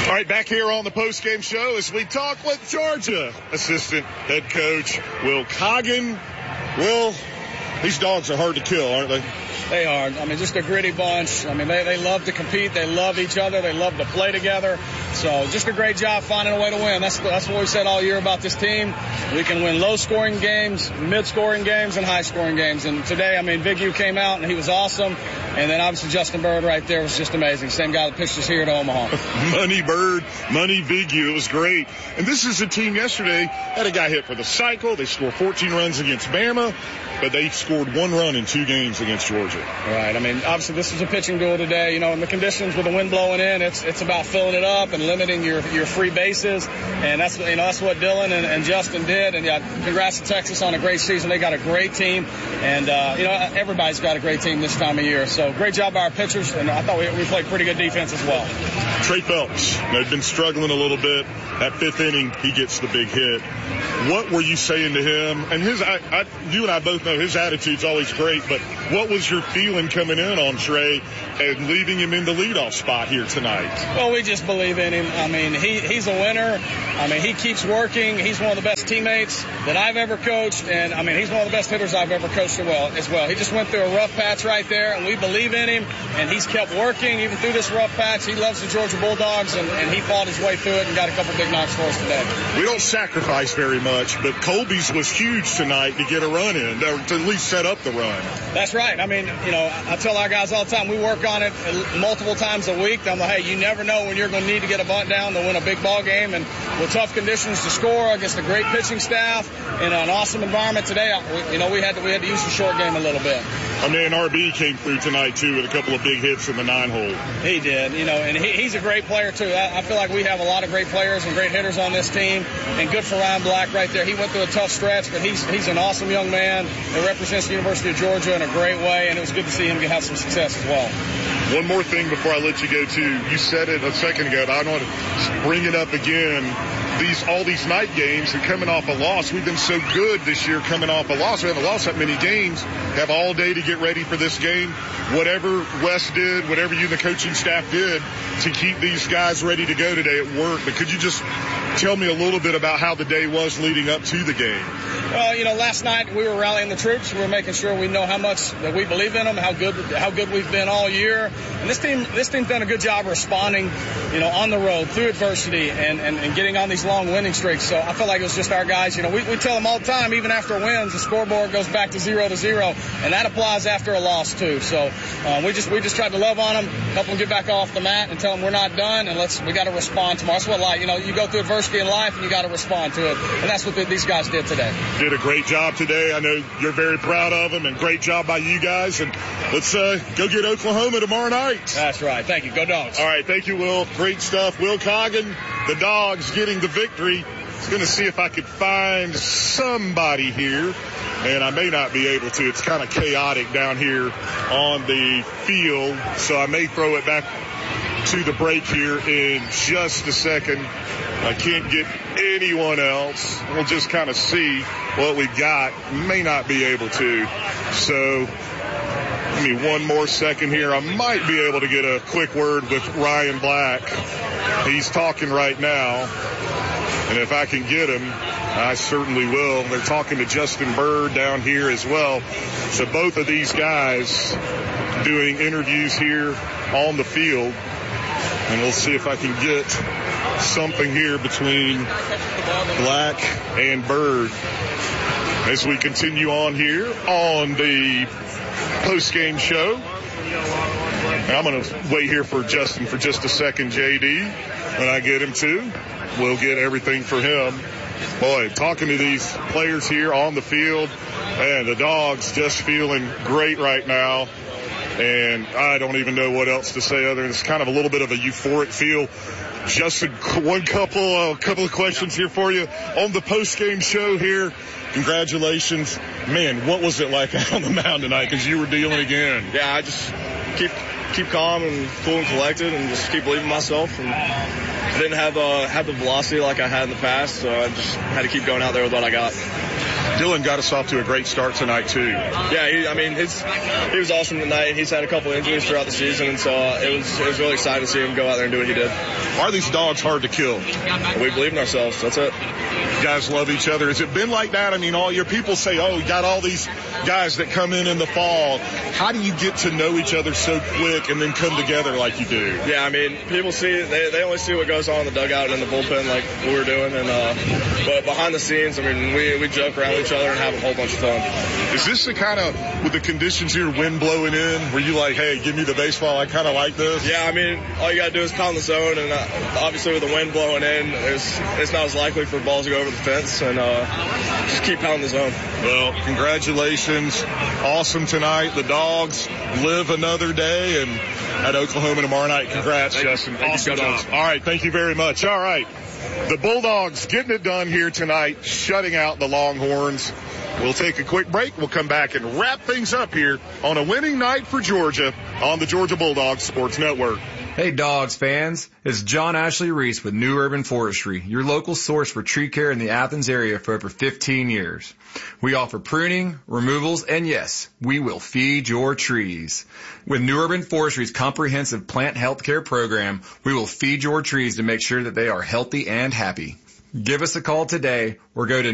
All right, back here on the postgame show as we talk with Georgia assistant head coach Will Coggin. Will, these dogs are hard to kill, aren't they? They are. I mean, just a gritty bunch. I mean, they love to compete. They love each other. They love to play together. So just a great job finding a way to win. That's what we said all year about this team. We can win low-scoring games, mid-scoring games, and high-scoring games. And today, I mean, Big U came out, and he was awesome. And then, obviously, Justin Bird right there was just amazing. Same guy that pitched us here at Omaha. Money Bird, Money Big U. It was great. And this is a team yesterday had a guy hit for the cycle. They scored 14 runs against Bama, but they scored 1 run in 2 games against Georgia. Right. I mean, obviously, this is a pitching duel today. You know, in the conditions with the wind blowing in, it's about filling it up and limiting your free bases. And that's what Dylan and Justin did. And, yeah, congrats to Texas on a great season. They got a great team. And, everybody's got a great team this time of year. So great job by our pitchers. And I thought we played pretty good defense as well. Trey Phelps, they've been struggling a little bit. That 5th inning, he gets the big hit. What were you saying to him? And you and I both know his attitude's always great, but what was your feeling coming in on Trey and leaving him in the leadoff spot here tonight? Well, we just believe in him. I mean, he's a winner. I mean, he keeps working. He's one of the best teammates that I've ever coached, and, I mean, he's one of the best hitters I've ever coached as well. He just went through a rough patch right there, and we believe in him, and he's kept working even through this rough patch. He loves the Georgia Bulldogs, and he fought his way through it and got a couple big knocks for us today. We don't sacrifice very much, but Colby's was huge tonight to get a run in, or to at least set up the run. That's right. I mean, I tell our guys all the time, we work on it multiple times a week. I'm like, hey, you never know when you're going to need to get a bunt down to win a big ball game, and with tough conditions to score against a great pitching staff in an awesome environment today, we had to use the short game a little bit. I mean, RB came through tonight, too, with a couple of big hits in the 9-hole. He did, and he's a great player, too. I feel like we have a lot of great players and great hitters on this team, and good for Ryan Black right there. He went through a tough stretch, but he's an awesome young man that represents the University of Georgia in a great way, and it was good to see him have some success as well. One more thing before I let you go, too. You said it a second ago, but I want to bring it up again. All these night games and coming off a loss. We've been so good this year coming off a loss. We haven't lost that many games. Have all day to get ready for this game. Whatever Wes did, whatever you and the coaching staff did to keep these guys ready to go today at work. But could you just tell me a little bit about how the day was leading up to the game? Well, last night we were rallying the troops. We were making sure we know how much that we believe in them, how good we've been all year. And this team's done a good job responding, on the road through adversity and getting on these long winning streaks. So I feel like it was just our guys. We tell them all the time, even after wins, the scoreboard goes back to 0-0, and that applies after a loss too. So we just tried to love on them, help them get back off the mat, and tell them we're not done, and we got to respond tomorrow. That's what you go through adversity in life, and you got to respond to it, and that's what these guys did today. Did a great job today. I know you're very proud of them, and great job by you guys. And let's go get Oklahoma tomorrow night. That's right. Thank you. Go Dogs. All right. Thank you, Will. Great stuff. Will Coggin, the Dogs getting the victory. I was going to see if I could find somebody here, and I may not be able to. It's kind of chaotic down here on the field, so I may throw it back to the break here in just a second. I can't get anyone else. We'll just kind of see what we've got. May not be able to. So give me one more second here. I might be able to get a quick word with Ryan Black. He's talking right now. And if I can get him, I certainly will. They're talking to Justin Bird down here as well. So both of these guys doing interviews here on the field. And we'll see if I can get something here between Black and Bird as we continue on here on the post-game show. And I'm going to wait here for Justin for just a second, JD. When I get him to, we'll get everything for him. Boy, talking to these players here on the field, and the Dogs just feeling great right now. And I don't even know what else to say other than it's kind of a little bit of a euphoric feel. Justin, a couple of questions here for you on the post-game show here. Congratulations. Man, what was it like out on the mound tonight? Because you were dealing again. Yeah, I just keep calm and cool and collected and just keep believing in myself. And I didn't have the velocity like I had in the past, so I just had to keep going out there with what I got. Dylan got us off to a great start tonight, too. Yeah, he was awesome tonight. He's had a couple injuries throughout the season, and so it was really exciting to see him go out there and do what he did. Are these dogs hard to kill? We believe in ourselves. That's it. You guys love each other. Has it been like that? I mean, all your people say, oh, you got all these guys that come in the fall. How do you get to know each other so quick and then come together like you do? Yeah, I mean, people see, they only see what goes on in the dugout and in the bullpen like we're doing. But behind the scenes, I mean, we joke around with each other and have a whole bunch of fun. Is this the kind of, with the conditions here, wind blowing in, where you like, hey, give me the baseball, I kind of like this? Yeah, I mean, all you got to do is pound the zone, and obviously with the wind blowing in, it's not as likely for balls to go over the fence, and just keep pounding the zone. Well, congratulations. Awesome tonight. The Dogs live another day, and at Oklahoma tomorrow night. Congrats, Justin. Awesome job. All right, thank you very much. All right, the Bulldogs getting it done here tonight, shutting out the Longhorns. We'll take a quick break. We'll come back and wrap things up here on a winning night for Georgia on the Georgia Bulldogs Sports Network. Hey Dogs fans, it's John Ashley Reese with New Urban Forestry, your local source for tree care in the Athens area for over 15 years. We offer pruning, removals, and yes, we will feed your trees. With New Urban Forestry's comprehensive plant health care program, we will feed your trees to make sure that they are healthy and happy. Give us a call today or go to